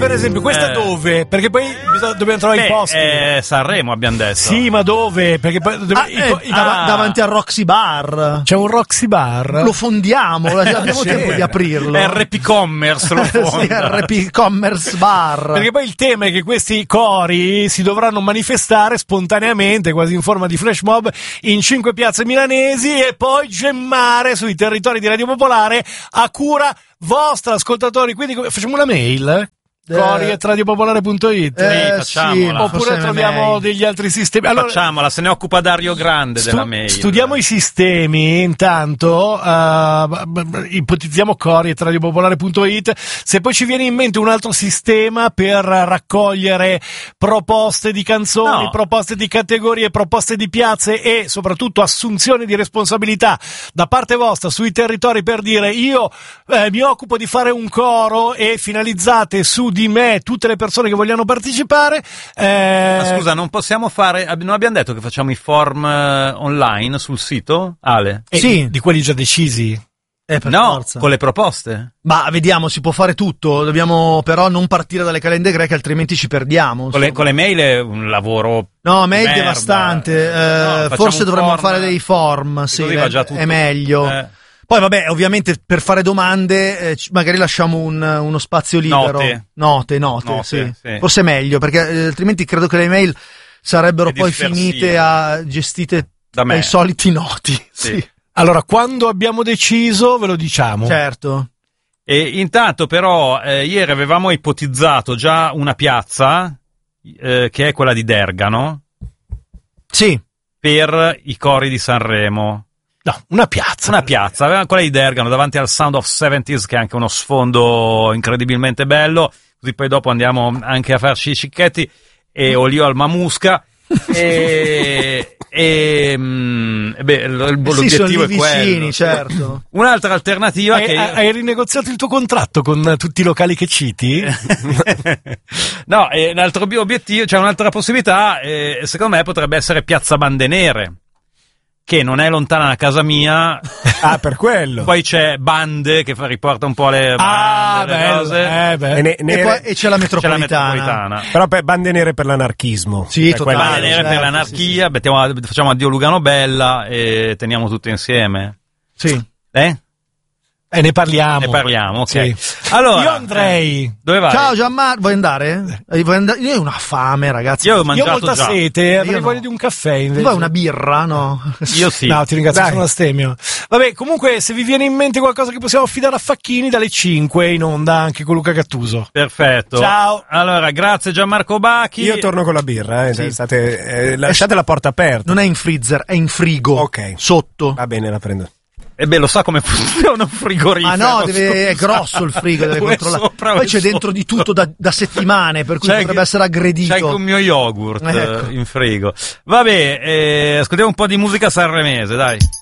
Per esempio, questa dove? Perché poi dobbiamo trovare i posti. Sanremo abbiamo detto. Sì, ma dove? Perché poi davanti al Roxy Bar. C'è un Roxy Bar? Lo fondiamo, abbiamo tempo di aprirlo. RP Commerce lo fonda. Sì, RP Commerce Bar. Perché poi il tema è che questi cori si dovranno manifestare spontaneamente, quasi in forma di flash mob, in 5 piazze milanesi e poi gemmare sui territori di Radio Popolare a cura vostra, ascoltatori. Quindi facciamo una mail? Cori@radiopopolare.it facciamola. Oppure troviamo degli altri sistemi. Allora, facciamola, se ne occupa Dario Grande della mail. Studiamo i sistemi intanto, ipotizziamo Cori@radiopopolare.it. Se poi ci viene in mente un altro sistema per raccogliere proposte di canzoni, proposte di categorie, proposte di piazze e soprattutto assunzione di responsabilità da parte vostra sui territori per dire io mi occupo di fare un coro e finalizzate su di me tutte le persone che vogliono partecipare. Ma scusa, non possiamo fare, non abbiamo detto che facciamo i form online sul sito, Ale? Sì, di quelli già decisi. Forza. Con le proposte. Ma vediamo, si può fare tutto, dobbiamo però non partire dalle calende greche, altrimenti ci perdiamo. Con le mail è un lavoro. No, mail devastante. Forse dovremmo fare dei form, sì, è meglio. Poi vabbè, ovviamente per fare domande magari lasciamo uno spazio libero. Note, sì. Forse è meglio, perché altrimenti credo che le email sarebbero poi finite gestite dai soliti noti. Sì. Allora, quando abbiamo deciso ve lo diciamo. Certo. E intanto però ieri avevamo ipotizzato già una piazza che è quella di Dergano. Sì. Per i cori di Sanremo. No, una piazza, quella di Dergano, davanti al Sound of 70s, che è anche uno sfondo incredibilmente bello, così poi dopo andiamo anche a farci i cicchetti e olio al mamusca, l'obiettivo è quello. Certo. Un'altra alternativa hai rinegoziato il tuo contratto con tutti i locali che citi? No, un altro obiettivo, cioè un'altra possibilità, secondo me potrebbe essere Piazza Bandenere, che non è lontana da casa mia. Per quello. Poi c'è Bande che riporta un po' le bande, le cose. E c'è la metropolitana. Però Bande nere per l'anarchismo. Sì, totale. Bande nere per l'anarchia, sì. Facciamo addio Lugano Bella e teniamo tutto insieme. Sì. Ne parliamo. Ok. Sì. Allora, io andrei. Dove vai? Ciao Gianmarco, vuoi andare? Io ho una fame, ragazzi. Io ho mangiato molta sete, avrei voglia di un caffè invece. Vuoi una birra? No. Io sì. No, ti ringrazio, sono astemio. Vabbè, comunque, se vi viene in mente qualcosa che possiamo affidare a Facchini, dalle 5 in onda anche con Luca Gattuso. Perfetto. Ciao. Allora, grazie Gianmarco Bacchi. Io torno con la birra, Sì. lasciate la porta aperta. Non è in freezer, è in frigo. Ok. Sotto. Va bene, la prendo. Lo sa come funziona un frigorifero. No, è grosso il frigo, deve controllare. Poi c'è dentro di tutto da settimane, per cui potrebbe essere aggredito. C'è anche un mio yogurt in frigo. Vabbè, ascoltiamo un po' di musica sanremese, dai.